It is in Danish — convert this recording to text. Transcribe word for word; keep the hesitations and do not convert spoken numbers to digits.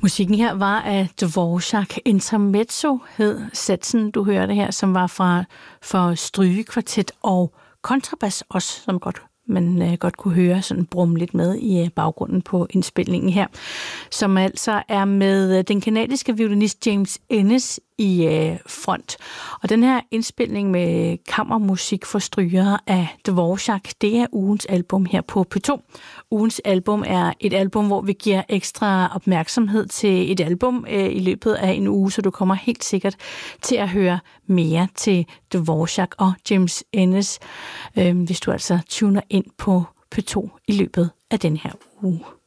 Musikken her var af Dvorak. Intermezzo hed satsen, du hørte her, som var fra for strygekvartet og kontrabas også, som godt man øh, godt kunne høre sådan brumme lidt med i øh, baggrunden på indspilningen her, som altså er med øh, den kanadiske violinist James Ennis i øh, front. Og den her indspilning med kammermusik for strygere af Dvorak, det er ugens album her på P to. Ugens album er et album, hvor vi giver ekstra opmærksomhed til et album øh, i løbet af en uge, så du kommer helt sikkert til at høre mere til Dvorak og James Ennis, øh, hvis du altså tuner ind på P to i løbet af den her uge.